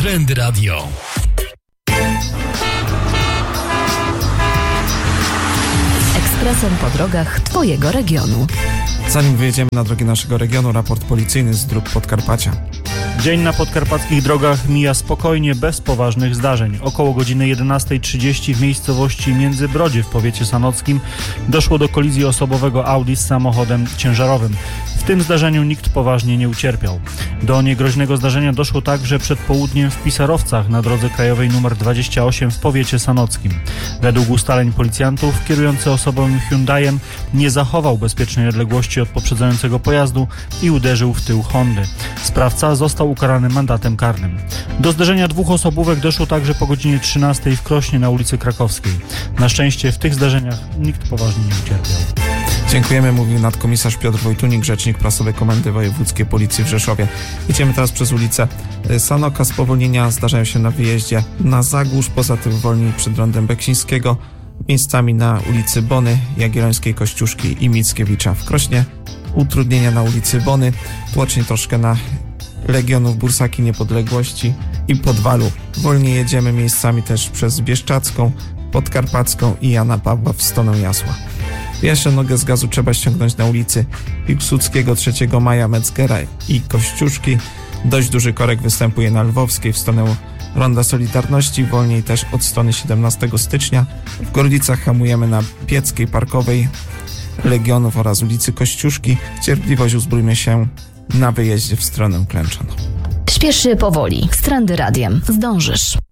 Trendy Radio. Ekspresem po drogach Twojego regionu. Zanim wyjedziemy na drogi naszego regionu, raport policyjny z dróg Podkarpacia. Dzień na podkarpackich drogach mija spokojnie, bez poważnych zdarzeń. Około godziny 11:30 w miejscowości Międzybrodzie w powiecie sanockim doszło do kolizji osobowego Audi z samochodem ciężarowym. W tym zdarzeniu nikt poważnie nie ucierpiał. Do niegroźnego zdarzenia doszło także przed południem w Pisarowcach na drodze krajowej nr 28 w powiecie sanockim. Według ustaleń policjantów kierujący osobowym Hyundaiem nie zachował bezpiecznej odległości od poprzedzającego pojazdu i uderzył w tył Hondy. Sprawca został ukarany mandatem karnym. Do zderzenia dwóch osobówek doszło także po godzinie 13 w Krośnie na ulicy Krakowskiej. Na szczęście w tych zdarzeniach nikt poważnie nie ucierpiał. Dziękujemy, mówił nadkomisarz Piotr Wojtunik, rzecznik prasowy Komendy Wojewódzkiej Policji w Rzeszowie. Idziemy teraz przez ulicę Sanoka. Spowolnienia zdarzają się na wyjeździe na Zagórz, poza tym wolniej przed rondem Beksińskiego, miejscami na ulicy Bony, Jagiellońskiej, Kościuszki i Mickiewicza. W Krośnie utrudnienia na ulicy Bony, tłocznie troszkę na Legionów, Bursaki, Niepodległości i Podwalu. Wolniej jedziemy miejscami też przez Bieszczacką, Podkarpacką i Jana Pawła w stronę Jasła. Jeszcze nogę z gazu trzeba ściągnąć na ulicy Piłsudskiego, 3 Maja, Metzgera i Kościuszki. Dość duży korek występuje na Lwowskiej w stronę Ronda Solidarności, wolniej też od strony 17 stycznia. W Gorlicach hamujemy na Pieckiej, Parkowej, Legionów oraz ulicy Kościuszki. Cierpliwość, uzbrójmy się na wyjeździe w stronę Klęczan. Śpieszy powoli. Z Trendy Radiem zdążysz.